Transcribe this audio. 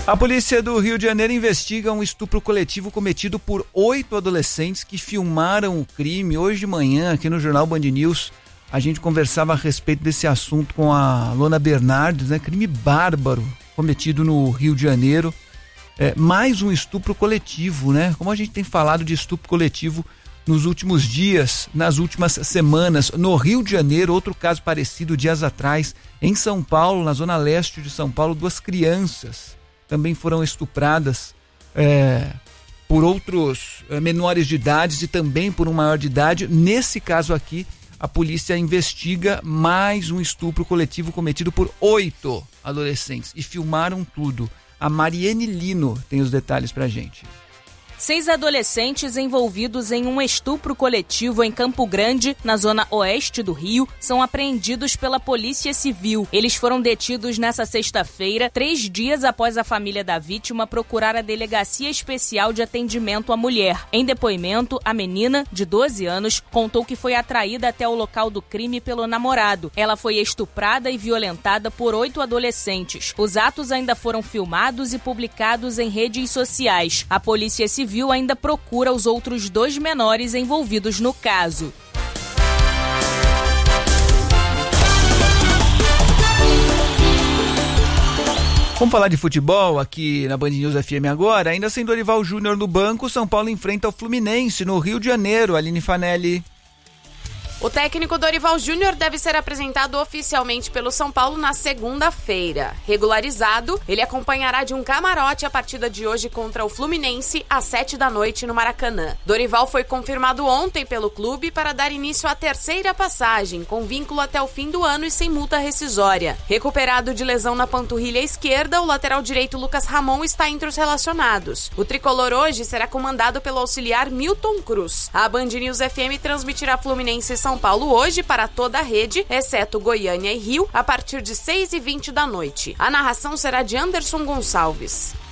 A polícia do Rio de Janeiro investiga um estupro coletivo cometido por 8 adolescentes que filmaram o crime. Hoje de manhã, aqui no Jornal Band News, a gente conversava a respeito desse assunto com a Lona Bernardes, né? Crime bárbaro cometido no Rio de Janeiro. Mais um estupro coletivo, né? Como a gente tem falado de estupro coletivo nos últimos dias, nas últimas semanas. No Rio de Janeiro, outro caso parecido dias atrás. Em São Paulo, na zona leste de São Paulo, 2 crianças também foram estupradas por outros menores de idade e também por um maior de idade. Nesse caso aqui, a polícia investiga mais um estupro coletivo cometido por 8 adolescentes e filmaram tudo. A Mariene Lino tem os detalhes pra gente. 6 adolescentes envolvidos em um estupro coletivo em Campo Grande, na zona oeste do Rio, são apreendidos pela Polícia Civil. Eles foram detidos nesta sexta-feira, 3 dias após a família da vítima procurar a Delegacia Especial de Atendimento à Mulher. Em depoimento, a menina, de 12 anos, contou que foi atraída até o local do crime pelo namorado. Ela foi estuprada e violentada por 8 adolescentes. Os atos ainda foram filmados e publicados em redes sociais. A Polícia Civil ainda procura os outros 2 menores envolvidos no caso. Vamos falar de futebol aqui na Band News FM agora. Ainda sem Dorival Júnior no banco, São Paulo enfrenta o Fluminense no Rio de Janeiro. Aline Fanelli. O técnico Dorival Júnior deve ser apresentado oficialmente pelo São Paulo na segunda-feira. Regularizado, ele acompanhará de um camarote a partida de hoje contra o Fluminense às 19h no Maracanã. Dorival foi confirmado ontem pelo clube para dar início à 3ª passagem, com vínculo até o fim do ano e sem multa rescisória. Recuperado de lesão na panturrilha esquerda, o lateral direito Lucas Ramon está entre os relacionados. O tricolor hoje será comandado pelo auxiliar Milton Cruz. A Band News FM transmitirá Fluminense e São Paulo hoje para toda a rede, exceto Goiânia e Rio, a partir de 6h20 da noite. A narração será de Anderson Gonçalves.